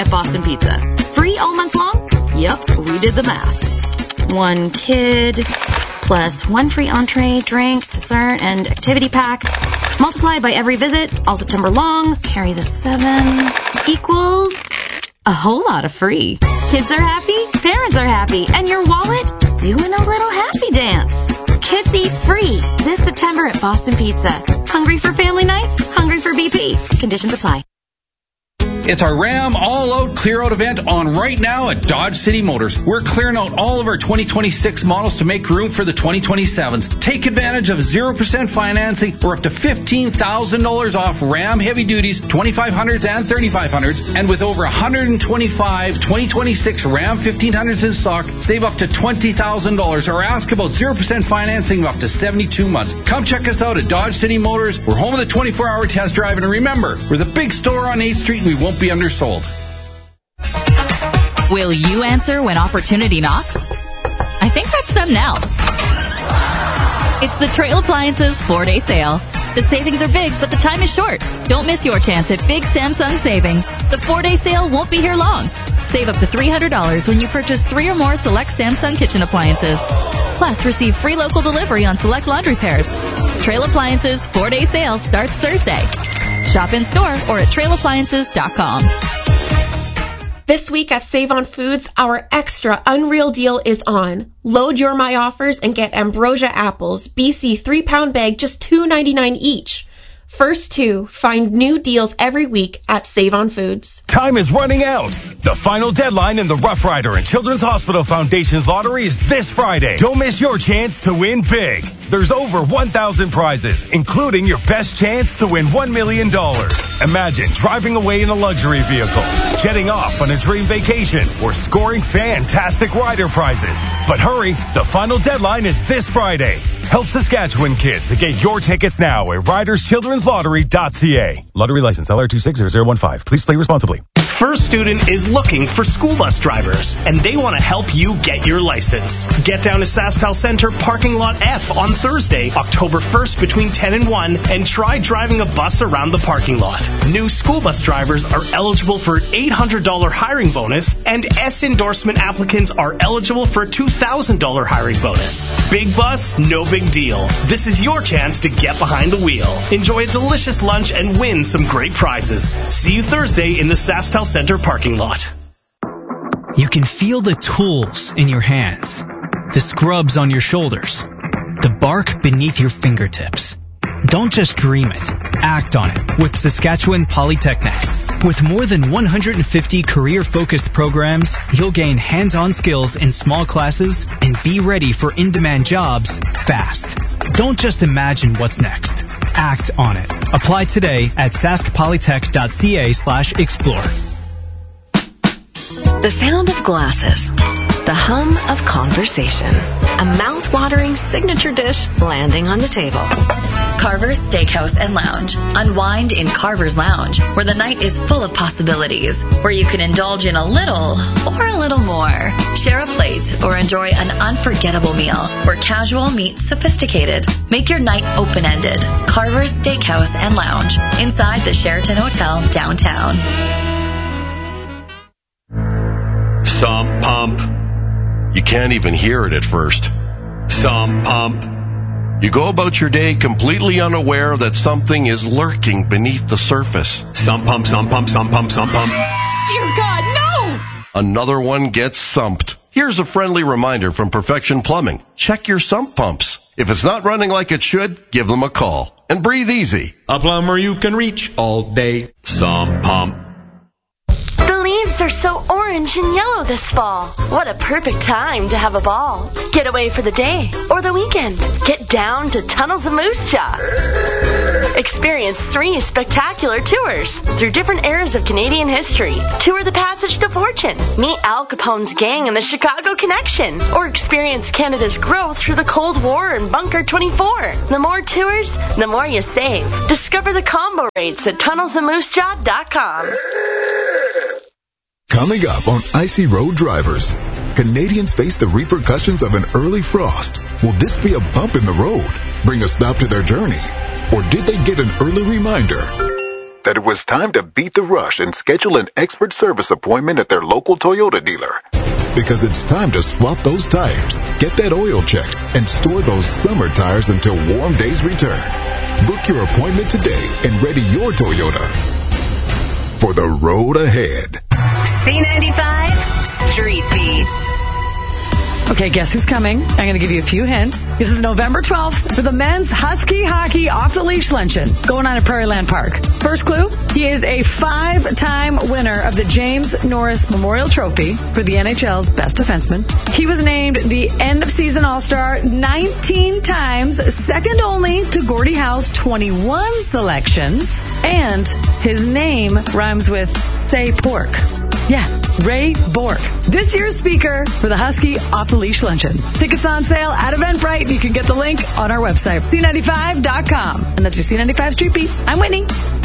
at Boston Pizza. Free all month long? Yep, we did the math. 1 kid plus 1 free entree, drink, dessert, and activity pack. Multiply by every visit, all September long. Carry the 7 equals a whole lot of free. Kids are happy, parents are happy, and your wallet doing a little happy dance. Kids eat free this September at Boston Pizza. Hungry for family night? Hungry for BP. Conditions apply. It's our Ram All-Out Clear-Out event on right now at Dodge City Motors. We're clearing out all of our 2026 models to make room for the 2027s. Take advantage of 0% financing or up to $15,000 off Ram Heavy Duties, 2500s and 3500s. And with over 125 2026 Ram 1500s in stock, save up to $20,000 or ask about 0% financing of up to 72 months. Come check us out at Dodge City Motors. We're home of the 24-hour test drive. And remember, we're the big store on 8th Street and we won't be undersold. Will you answer when opportunity knocks? I think that's them now. It's the Trail Appliances 4-day sale. The savings are big, but the time is short. Don't miss your chance at big Samsung savings. The 4-day sale won't be here long. Save up to $300 when you purchase 3 or more select Samsung kitchen appliances. Plus, receive free local delivery on select laundry pairs. Trail Appliances 4-day sale starts Thursday. Shop in store or at trailappliances.com. This week at Save on Foods, our extra unreal deal is on. Load your My Offers and get Ambrosia apples, BC 3-pound bag, just $2.99 each. First 2 find new deals every week at Save on Foods. Time is running out. The final deadline in the Rough Rider and Children's Hospital Foundation's lottery is this Friday. Don't miss your chance to win big. There's over 1,000 prizes, including your best chance to win $1 million. Imagine driving away in a luxury vehicle, jetting off on a dream vacation, or scoring fantastic rider prizes. But hurry, the final deadline is this Friday. Help Saskatchewan kids to get your tickets now at riderschildrenslottery.ca. Lottery license LR260015. Please play responsibly. First Student is looking for school bus drivers, and they want to help you get your license. Get down to SaskTel Center Parking Lot F on Thursday, October 1st between 10 and 1, and try driving a bus around the parking lot. New school bus drivers are eligible for an $800 hiring bonus, and S endorsement applicants are eligible for a $2,000 hiring bonus. Big bus, no big deal. This is your chance to get behind the wheel. Enjoy a delicious lunch and win some great prizes. See you Thursday in the SaskTel Center parking lot. You can feel the tools in your hands, the scrubs on your shoulders, the bark beneath your fingertips. Don't just dream it, act on it with Saskatchewan Polytechnic. With more than 150 career-focused programs, you'll gain hands-on skills in small classes and be ready for in-demand jobs fast. Don't just imagine what's next. Act on it. Apply today at saskpolytech.ca/explore. The sound of glasses. The hum of conversation. A mouth-watering signature dish landing on the table. Carver's Steakhouse and Lounge. Unwind in Carver's Lounge, where the night is full of possibilities, where you can indulge in a little or a little more. Share a plate or enjoy an unforgettable meal, where casual meets sophisticated. Make your night open-ended. Carver's Steakhouse and Lounge, inside the Sheraton Hotel downtown. Sump pump. You can't even hear it at first. Sump pump. You go about your day completely unaware that something is lurking beneath the surface. Sump pump, sump pump, sump pump, sump pump. Dear God, no! Another one gets sumped. Here's a friendly reminder from Perfection Plumbing. Check your sump pumps. If it's not running like it should, give them a call. And breathe easy. A plumber you can reach all day. Sump pump. The leaves are so orange and yellow this fall. What a perfect time to have a ball. Get away for the day or the weekend. Get down to Tunnels of Moose Jaw. Experience 3 spectacular tours through different eras of Canadian history. Tour the Passage to Fortune. Meet Al Capone's gang and the Chicago Connection. Or experience Canada's growth through the Cold War and Bunker 24. The more tours, the more you save. Discover the combo rates at tunnelsofmoosejaw.com. Coming up on Icy Road Drivers, Canadians face the repercussions of an early frost. Will this be a bump in the road, bring a stop to their journey? Or did they get an early reminder? that it was time to beat the rush and schedule an expert service appointment at their local Toyota dealer. Because it's time to swap those tires, get that oil checked, and store those summer tires until warm days return. Book your appointment today and ready your Toyota for the road ahead. C95 Street Beat. Okay, guess who's coming? I'm going to give you a few hints. This is November 12th for the men's Husky Hockey Off-the-Leash Luncheon going on at Prairie Land Park. First clue, he is a 5-time winner of the James Norris Memorial Trophy for the NHL's best defenseman. He was named the end-of-season All-Star 19 times, second only to Gordie Howe's 21 selections. And his name rhymes with say pork. Yeah, Ray Bork. This year's speaker for the Husky Off-the-Leash Luncheon. Tickets on sale at Eventbrite. You can get the link on our website, C95.com. And that's your C95 Street Beat. I'm Whitney.